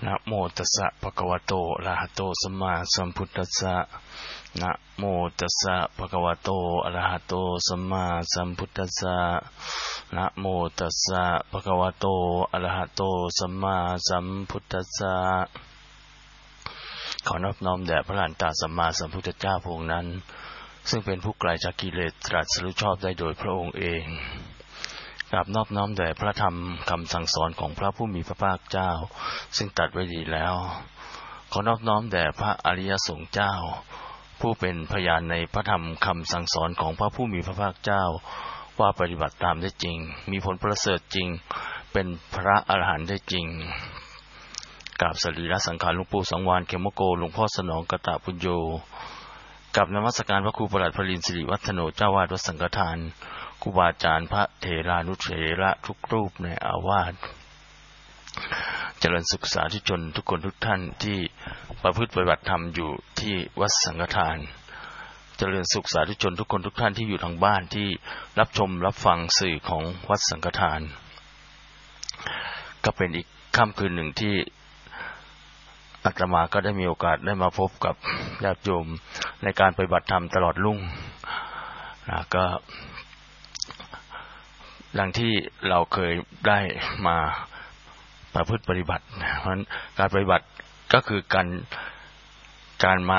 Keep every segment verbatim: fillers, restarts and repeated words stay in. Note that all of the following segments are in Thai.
นะโมตัสสะภะคะวะโตอะระหะโตสัมมาสัมพุทธัสสะนะโมตัสสะภะคะวะโตอะระหะโตสัมมาสัมพุทธัสสะนะโมตัสสะภะคะวะโตอะระหะโตสัมมาสัมพุทธัสสะขอนอบน้อมแด่พระอรหันตสัมมาสัมพุทธเจ้าพระองค์นั้นซึ่งเป็นผู้ไกลจากกิเลสตรัสรู้ชอบได้โดยพระองค์เองกราบนอบน้อมแด่พระธรรมคำสั่งสอนของพระผู้มีพระภาคเจ้าซึ่งตรัสไว้ดีแล้วขอนอบน้อมแด่พระอริยสงฆ์เจ้าผู้เป็นพยานในพระธรรมคำสั่งสอนของพระผู้มีพระภาคเจ้าว่าปฏิบัติตามได้จริงมีผลประเสริฐจริงเป็นพระอรหันต์ได้จริงกราบสรีระสังขารหลวงปู่สังวาลเขมโกหลวงพ่อสนองกตปุญโญกับนมัสการพระครูประหลัดพลินสิริวัฒโนเจ้าวาดวัดสังฆทานครูบาอาจารย์พระเถรานุเถระทุกรูปในอาวาสเจริญศึกษาที่ชนทุกคนทุกท่านที่ประพฤติปฏิบัติธรรมอยู่ที่วัดสังฆทานเจริญศึกษาที่ชนทุกคนทุกท่านที่อยู่ทางบ้านที่รับชมรับฟังสื่อของวัดสังฆทานก็เป็นอีกค่ำคืนหนึ่งที่อาตมาก็ได้มีโอกาสได้มาพบกับญาติโยมในการปฏิบัติธรรมตลอดรุ่งนะก็ดังที่เราเคยได้มาประพฤติปฏิบัติเพราะฉะนั้นการปฏิบัติก็คือการการมา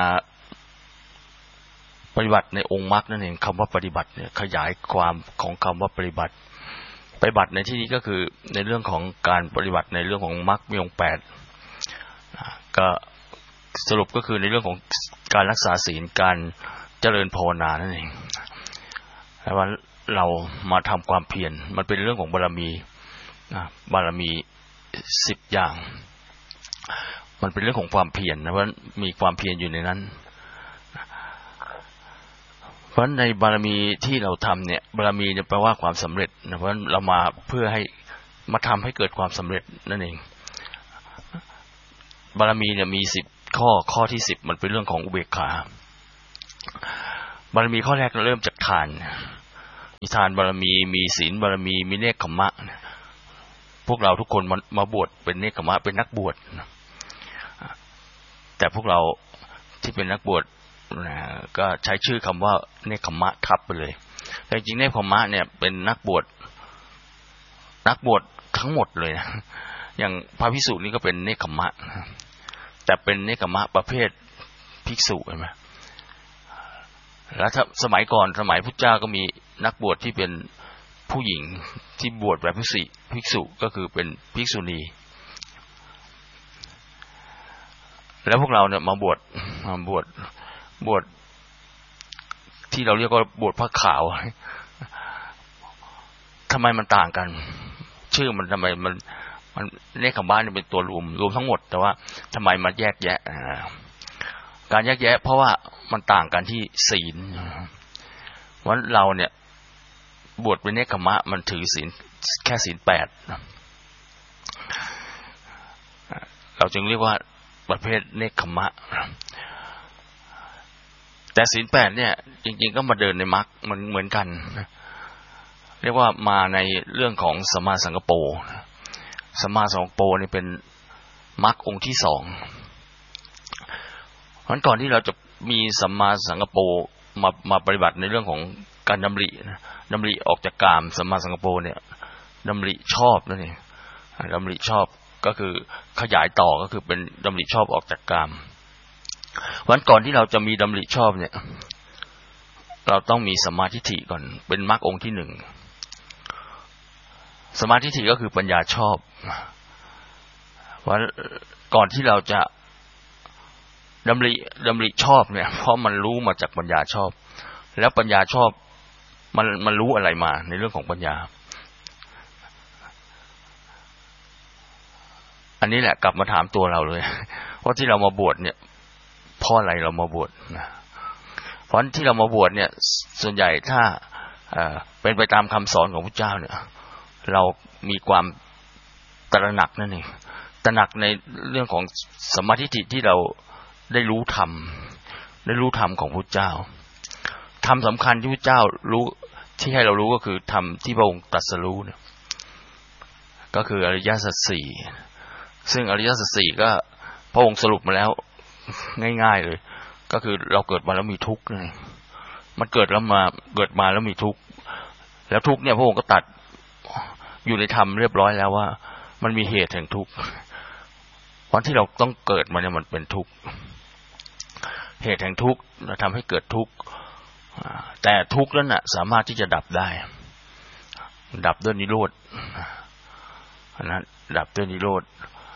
ปฏิบัติในองค์มรรคนั่นเองคำว่าปฏิบัติเนี่ยขยายความของคำว่าปฏิบัติปฏิบัติในที่นี้ก็คือในเรื่องของการปฏิบัติในเรื่องของมรรคมีองค์แปดก็สรุปก็คือในเรื่องของการรักษาศีลการเจริญภาวนานั่นเองแต่ว่าเรามาทำความเพียรมันเป็นเรื่องของบารมีนะบารมีสิบอย่างมันเป็นเรื่องของความเพียรนะเพราะมีความเพียรอยู่ในนั้นเพราะในบารมีที่เราทำเนี่ยบารมีเนี่ยแปลว่าความสำเร็จนะเพราะเรามาเพื่อให้มาทำให้เกิดความสำเร็จนั่นเองบารมีเนี่ยมีสิบข้อข้อที่สิบมันเป็นเรื่องของอุเบกขาบารมีข้อแรกเราเริ่มจากทานมีทานบารมีมีศีลบารมีมีเนกขัมมะพวกเราทุกคนมามาบวชเป็นเนกขัมมะเป็นนักบวชแต่พวกเราที่เป็นนักบวชก็ใช้ชื่อคำว่าเนกขัมมะทับไปเลยแต่จริงๆเนกขัมมะเนี่ยเป็นนักบวชนักบวชทั้งหมดเลยนะอย่างพระภิกษุนี่ก็เป็นเนกขัมมะแต่เป็นเนกขัมมะประเภทภิกษุใช่ไหมแล้วถ้าสมัยก่อนสมัยพุทธเจ้าก็มีนักบวชที่เป็นผู้หญิงที่บวชแบบภิกษุภิกษุก็คือเป็นภิกษุณีแล้วพวกเราเนี่ยมาบวชมาบวชบวชที่เราเรียกว่าบวชผ้าขาวทำไมมันต่างกันชื่อมันทำไมมันมันเนกขัมมะเนี่ยเป็นตัวรวมรวมทั้งหมดแต่ว่าทำไมมันแยกแยะการแยกแยะเพราะว่ามันต่างกันที่ศีลเพราะเราเนี่ยบวชเป็นเนกขัมมะมันถือศีลแค่ศีลแปดเราจึงเรียกว่าประเภทเนกขัมมะแต่ศีลแปดเนี่ยจริงๆก็มาเดินในมรรคมันเหมือนกันเรียกว่ามาในเรื่องของสัมมาสังกัปโปสัมมาสังกัปโปนี่เป็นมรรคองค์ที่สองเพราะฉะนั้นก่อนที่เราจะมีสัมมาสังกัปโปมามาปฏิบัติในเรื่องของการดำริดำริออกจากกามสัมมาสังกัปโปเนี่ยดำริชอบนั่นเองดำริชอบก็คือขยายต่อก็คือเป็นดำริชอบออกจากกามเพราะฉะนั้นก่อนที่เราจะมีดำริชอบเนี่ยเราต้องมีสัมมาทิฏฐิก่อนเป็นมรรคองค์ที่หนึ่งสัมมาทิฏฐิก็คือปัญญาชอบเพราะก่อนที่เราจะดำริดำริชอบเนี่ยเพราะมันรู้มาจากปัญญาชอบแล้วปัญญาชอบมันมันรู้อะไรมาในเรื่องของปัญญาอันนี้แหละกลับมาถามตัวเราเลยว่าที่เรามาบวชเนี่ยเพราะอะไรเรามาบวชนะเพราะที่เรามาบวชเนี่ยส่วนใหญ่ถ้าเอ่อเป็นไปตามคำสอนของพระเจ้าเนี่ยเรามีความตระหนักนั่นเองตระหนักในเรื่องของสัมมาทิฏฐิที่เราได้รู้ธรรมได้รู้ธรรมของพระเจ้าธรรมสำคัญที่พระเจ้ารู้ที่ให้เรารู้ก็คือธรรมที่พระองค์ตรัสรู้เนี่ยก็คืออริยสัจสี่ซึ่งอริยสัจสี่ก็พระองค์สรุปมาแล้วง่ายๆเลยก็คือเราเกิดมาแล้วมีทุกข์เลยมันเกิดแล้วมาเกิดมาแล้วมีทุกข์แล้วทุกข์เนี่ยพระองค์ก็ตัดอยู่ในธรรมเรียบร้อยแล้วว่ามันมีเหตุแห่งทุกข์วันที่เราต้องเกิดมาเนี่ยมันเป็นทุกข์เหตุแห่งทุกข์ทำให้เกิดทุกข์แต่ทุกข์นั้นน่ะสามารถที่จะดับได้ดับด้วยนิโรธนั้นดับด้วยนิโรธ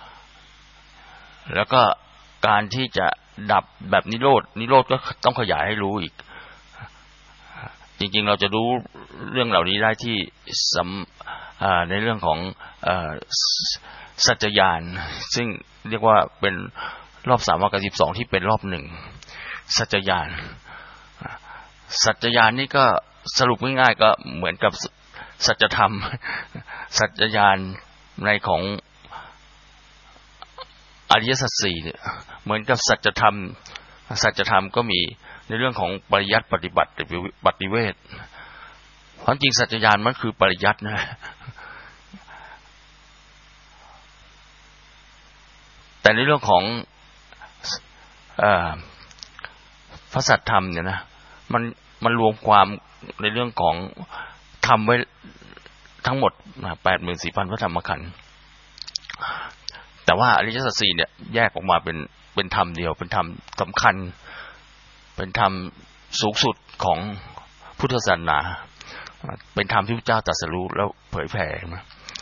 แล้วก็การที่จะดับแบบนิโรธนิโรธก็ต้องขยายให้รู้อีกจริงๆเราจะรู้เรื่องเหล่านี้ได้ที่ในเรื่องของสัจจญาณซึ่งเรียกว่าเป็นรอบสามวรรคสิบสองที่เป็นรอบหนึ่งสัจจญาณสัจจญาณนี่ก็สรุปง่ายๆก็เหมือนกับสัจธรรมสัจจญาณในของอริยสัจสี่เนี่ยเหมือนกับสัจธรรมสัจธรรมก็มีในเรื่องของปริยัติปฏิบัติปฏิเวทความจริงสัจจญาณมันคือปริยัตินะแต่ในเรื่องของเอ่อพระสัจธรรมเนี่ยนะมันมันรวมความในเรื่องของธรรมไว้ทั้งหมด แปดหมื่นสี่พัน พระธรรมขันธ์แต่ว่าอริยสัจสี่เนี่ยแยกออกมาเป็นเป็นธรรมเดียวเป็นธรรมสำคัญเป็นธรรมสูงสุดของพุทธศาสนาเป็นธรรมที่พระเจ้าตรัสรู้แล้วเผยแผ่มา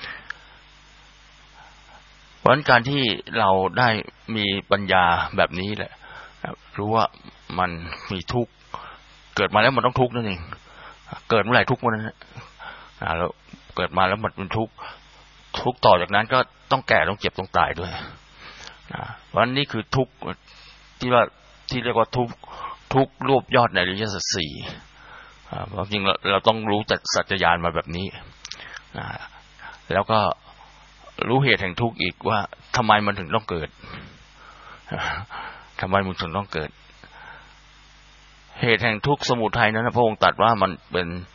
เพราะฉะนั้นการที่เราได้มีปัญญาแบบนี้แหละรู้ว่ามันมีทุกข์เกิดมาแล้วมันต้องทุกข์นั่นเองเกิดเมื่อไหร่ทุกข์เมื่อนั้นแล้วเกิดมาแล้วมันเป็นทุกข์ทุกข์ต่อจากนั้นก็ต้องแก่ต้องเจ็บต้องตายด้วยเพราะฉะนั้นนี่คือทุกข์ที่ว่าที่เรียกว่าทุกข์ทุกข์รวบยอดในอริยสัจสี่จริงๆเราต้องรู้จักสัจจญาณมาแบบนี้แล้วก็รู้เหตุแห่งทุกข์อีกว่าทำไมมันถึงต้องเกิดทำไมมันถึงต้องเกิดเหตุแห่งทุกข์สมุทัยนั้นพระองค์ตรัสว่ามันเป็น